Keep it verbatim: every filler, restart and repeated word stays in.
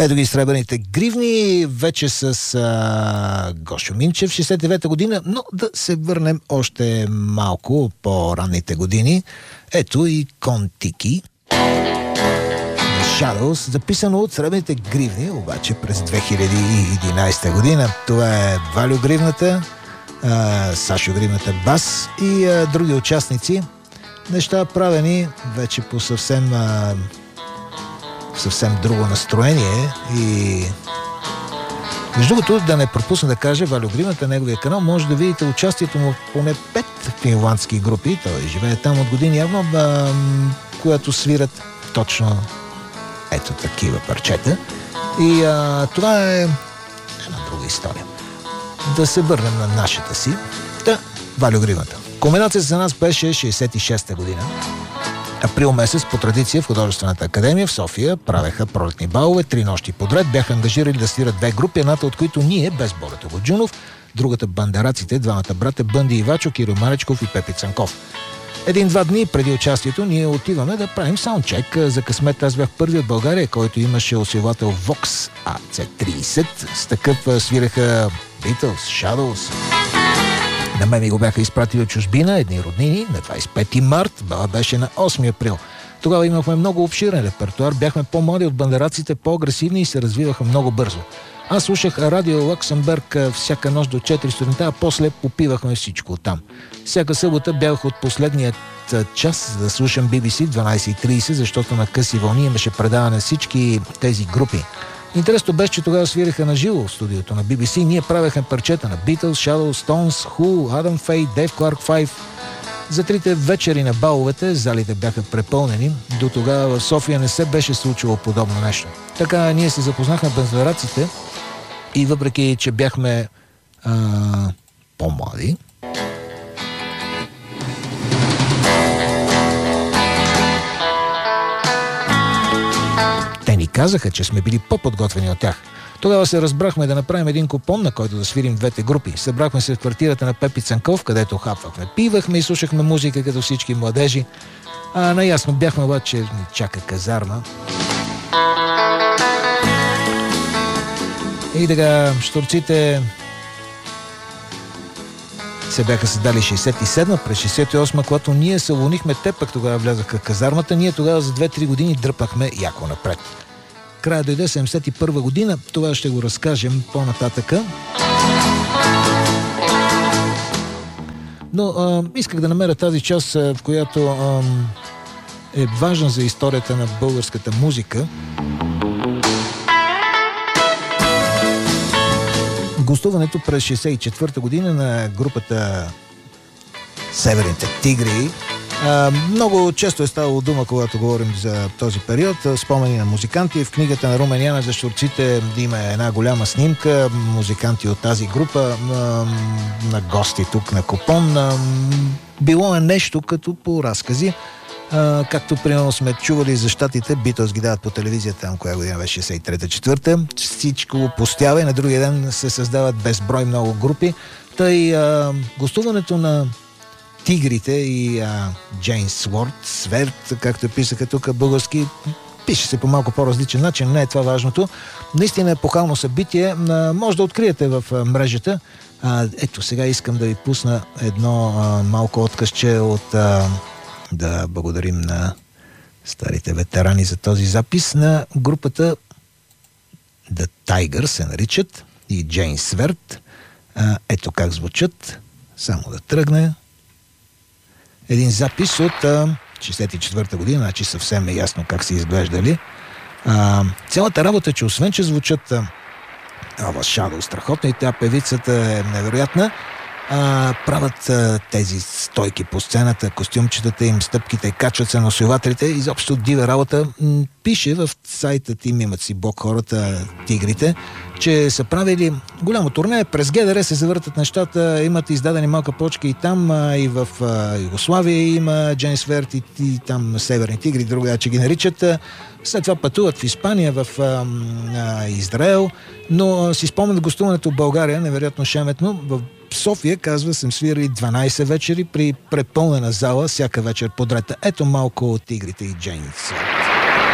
Ето ги Сребърните гривни, вече с а, Гошо Минчев, шейсет и девета година, но да се върнем още малко по-ранните години. Ето и Кон-Тики, Shadows, записано от Сребърните гривни, обаче през две хиляди и единадесета година. Това е Валю Гривната, а, Сашо Гривната бас и а, други участници. Неща правени вече по съвсем а, съвсем друго настроение. И между другото, да не пропусна да кажа, Валю Гривната, неговия канал, може да видите участието му в поне пет финландски групи. Той живее там от години явно, а, която свират точно ето такива парчета. И а, това е една друга история. Да се върнем на нашата си. Та, Валю Гривната. Кулминацията за нас беше шейсет и шеста година. Април месец по традиция в Художествената академия в София правеха пролетни балове, три нощи подред. Бяха ангажирали да свират две групи, едната от които ние, без Борето Годжунов, другата бандераците, двамата брата Бънди Ивачо, Кирил Малечков и Пепи Цанков. Един-два дни преди участието ние отиваме да правим саундчек. За късмет аз бях първи от България, който имаше усилвател Vox А Ц тридесет. С такъв свиреха Beatles, Shadows. На мен ми го бяха изпратили от чужбина, едни роднини, на двадесет и пети март, бала беше на осми април. Тогава имахме много обширен репертуар, бяхме по-млади от бандераците, по-агресивни и се развиваха много бързо. Аз слушах радио Лаксембърг всяка нощ до четири сутринта, а после попивахме всичко оттам. Всяка събота бях от последният час за да слушам Би Би Си в дванадесет и тридесет, защото на къси вълни имаше предаване всички тези групи. Интересно беше, че тогава свиреха на живо в студиото на Би Би Си. Ние правехме парчета на Beatles, Shadows, Stones, Who, Адам Фей, Дейв Кларк Five. За трите вечери на баловете залите бяха препълнени. До тогава в София не се беше случило подобно нещо. Така ние се запознахме бандераците и въпреки, че бяхме а, по-млади, те ни казаха, че сме били по-подготвени от тях. Тогава се разбрахме да направим един купон, на който да свирим двете групи. Събрахме се в квартирата на Пепи Цанков, където хапвахме, пивахме и слушахме музика като всички младежи. А наясно бяхме обаче, ни чака казарма. И така, щурците се бяха създали шейсет и седма, през шейсет и осма, когато ние се лунихме, те пък тогава влязаха в казармата, ние тогава за две-три години дръпахме яко напред. Края дойде седемдесет и първа година, това ще го разкажем по-нататъка. Но а, исках да намеря тази част, в която а, е важна за историята на българската музика. Гостуването през шейсет и четвърта година на групата Северните тигри. А, много често е ставало дума, когато говорим за този период. Спомени на музиканти. В книгата на Румен Янев за щурците има една голяма снимка. Музиканти от тази група а, на гости тук на Купон. А, било е нещо като по разкази. Uh, както примерно сме чували за щатите, Beatles ги дават по телевизията, там коя година беше шейсет и трета четвърта. Всичко постява и на другия ден се създават безброй много групи. Тъй uh, гостуването на Тигрите и uh, Джейн Сворд, Сверд, както писаха тук български, пише се по малко по-различен начин, не е това важното. Наистина е епохално събитие, uh, може да откриете в uh, мрежата. Uh, ето сега искам да ви пусна едно uh, малко откъсче от... Uh, да благодарим на старите ветерани за този запис на групата The Tiger се наричат и Джейн Сверд. А, ето как звучат. Само да тръгне. Един запис от а, шейсет и четвърта година, значи съвсем е ясно как са изглеждали. А, цялата работа, че освен, че звучат Ава Шадо страхотно и тя певицата е невероятна, А, правят а, тези стойки по сцената, костюмчетата им, стъпките, качват се на усилвателите, изобщо дива работа. М- пише в сайтът им, имат си блог хората, Тигрите, че са правили голямо турне, през Ге Де Ре се завъртат нещата, имат издадени малка почка и там, а, и в а, Югославия има Джейн Сверд и, и там Северни тигри, друга, че ги наричат. След това пътуват в Испания, в а, а, Израел, но а, си спомнят гостуването в България, невероятно шеметно. В София, казва, съм свирали дванадесет вечери при препълнена зала, всяка вечер подред. Ето малко от Тигрите и Джейн Сверд.